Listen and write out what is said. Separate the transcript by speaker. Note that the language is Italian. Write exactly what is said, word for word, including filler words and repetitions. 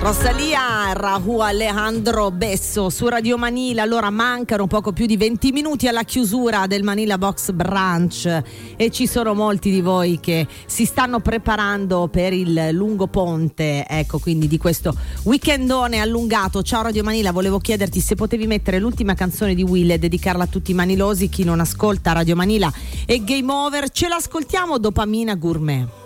Speaker 1: Rosalia, Raúl Alejandro Besso su Radio Manila. Allora mancano poco più di venti minuti alla chiusura del Manila Box Brunch e ci sono molti di voi che si stanno preparando per il lungo ponte, ecco, quindi di questo weekendone allungato. Ciao Radio Manila, volevo chiederti se potevi mettere l'ultima canzone di Will e dedicarla a tutti i manilosi. Chi non ascolta Radio Manila è game over. Ce l'ascoltiamo, Dopamina Gourmet.